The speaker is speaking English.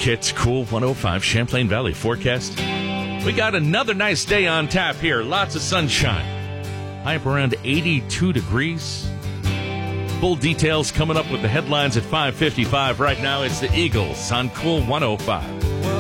back. It's Cool 105 Champlain Valley forecast. We got another nice day on tap here. Lots of sunshine. High up around 82 degrees. Full details coming up with the headlines at 5:55. Right now, it's the Eagles on Cool 105.